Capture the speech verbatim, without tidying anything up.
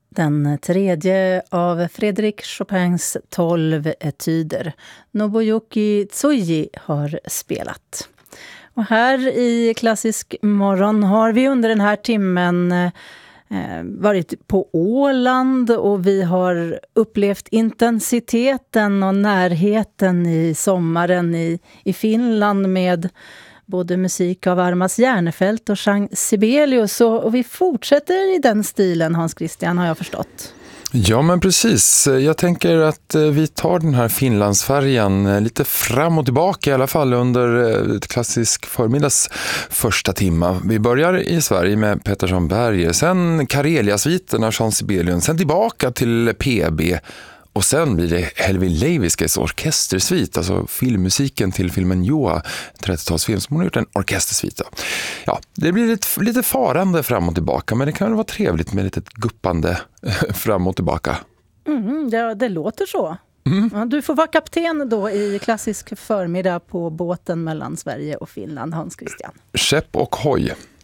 Den tredje av Frédéric Chopins tolv etyder. Nobuyuki Tsuji har spelat. Och här i Klassisk morgon har vi under den här timmen eh, varit på Åland och vi har upplevt intensiteten och närheten i sommaren i, i Finland med både musik av Armas Järnefelt och Jean Sibelius, och, och vi fortsätter i den stilen, Hans Christian, har jag förstått. Ja, men precis. Jag tänker att vi tar den här Finlandsfärjan lite fram och tillbaka, i alla fall under ett klassisk förmiddags första timma. Vi börjar i Sverige med Pettersson Berger, sen Karelia-sviten av Jean Sibelius, sen tillbaka till P B. Och sen blir det Helvin Leiviskes orkestersvit, alltså filmmusiken till filmen Joa, trettiotalsfilm som hon har gjort en orkestersvit. Ja, det blir lite, lite farande fram och tillbaka, men det kan väl vara trevligt med lite guppande fram och tillbaka. Mm, ja, det låter så. Mm. Ja, du får vara kapten då i Klassisk förmiddag på båten mellan Sverige och Finland, Hans Christian. Skepp och hoj.